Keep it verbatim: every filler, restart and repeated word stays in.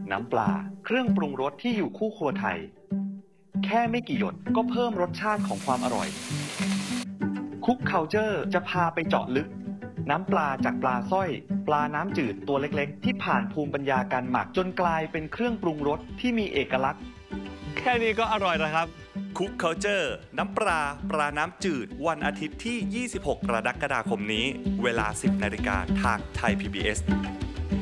น้ำปลาเครื่องปรุงรสที่อยู่คู่ครัวไทยแค่ไม่กี่หยดก็เพิ่มรสชาติของความอร่อยคุกเคาเจอร์จะพาไปเจาะลึกน้ำปลาจากปลาสร้อยปลาน้ำจืดตัวเล็กๆที่ผ่านภูมิปัญญาการหมักจนกลายเป็นเครื่องปรุงรสที่มีเอกลักษณ์แค่นี้ก็อร่อยแล้วครับคุกเคาเจอร์น้ำปลาปลาน้ำจืดวันอาทิตย์ที่ยี่สิบหกกรกฎาคมนี้เวลาสิบนาฬิกาทางไทย พี บี เอส